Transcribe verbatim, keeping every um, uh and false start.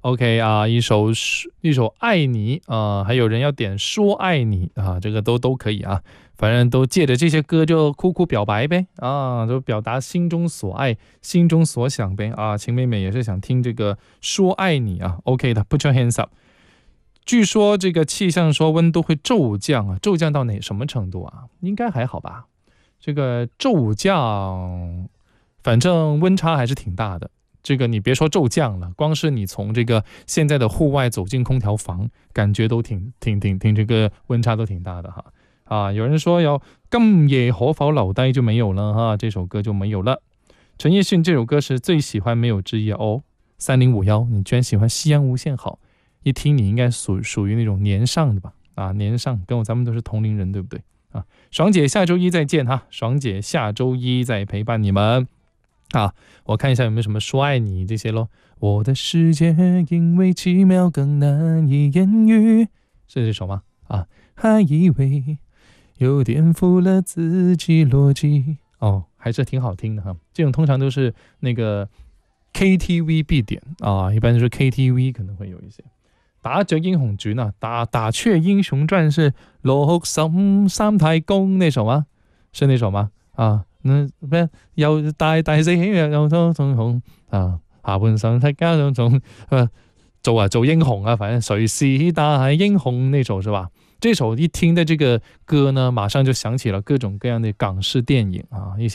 OK 啊，一首一首爱你啊，还有人要点说爱你啊，这个都都可以啊，反正都借着这些歌就苦苦表白呗啊，就表达心中所爱、心中所想呗啊。秦妹妹也是想听这个说爱你啊 ，OK 的 ，Put your hands up。据说这个气象说温度会骤降啊，骤降到哪什么程度啊？应该还好吧？这个骤降，反正温差还是挺大的。这个你别说骤降了，光是你从这个现在的户外走进空调房，感觉都挺挺挺挺这个温差都挺大的哈。啊，有人说要今夜可否留低就没有了哈，这首歌就没有了。陈奕迅这首歌是最喜欢没有之一哦。三零五幺，你居然喜欢夕阳无限好，一听你应该属属于那种年上的吧？啊，年上跟我咱们都是同龄人，对不对？啊，爽姐下周一再见哈，爽姐下周一再陪伴你们。啊，我看一下有没有什么说爱你这些咯。我的世界因为奇妙更难以言喻，是这首吗？啊，还以为有颠覆了自己逻辑，哦，还是挺好听的哈。这种通常都是那个 K T V 必点啊，一般就是 K T V 可能会有一些。打雀英雄传啊，打打雀英雄传是六十三太公那首吗？是那首吗？啊。嗯，咩又大大四喜又多種紅啊，下半生睇加兩種，呃，做啊做英雄啊，反正誰是大英雄那首是吧？这首一听的这个歌呢，马上就想起了各种各样的港式电影啊，一些。